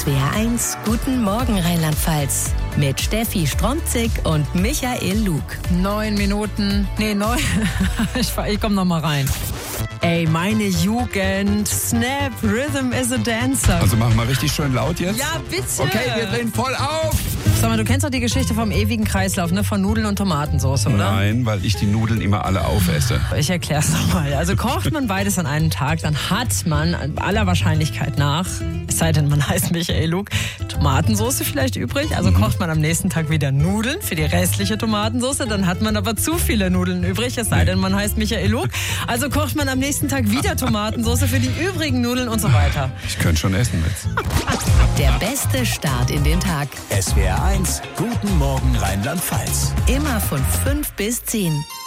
SWR1, guten Morgen Rheinland-Pfalz. Mit Steffi Stromzig und Michael Lug. 9 Minuten. Nee, 9. Ich komm noch mal rein. Ey, meine Jugend. Snap, Rhythm is a Dancer. Also machen wir richtig schön laut jetzt? Ja, bitte. Okay, wir drehen voll auf. Sag mal, du kennst doch die Geschichte vom ewigen Kreislauf, ne? Von Nudeln und Tomatensauce, oder? Nein, weil ich die Nudeln immer alle aufesse. Ich erklär's nochmal. Also kocht man beides an einem Tag, dann hat man aller Wahrscheinlichkeit nach, es sei denn, man heißt Michael Lug, Tomatensauce vielleicht übrig. Also kocht man am nächsten Tag wieder Nudeln für die restliche Tomatensauce. Dann hat man aber zu viele Nudeln übrig, es sei denn, man heißt Michael Lug. Also kocht man am nächsten Tag wieder Tomatensauce für die übrigen Nudeln und so weiter. Ich könnte schon essen jetzt. Der beste Start in den Tag. SWR1, guten Morgen Rheinland-Pfalz. Immer von 5 bis 10.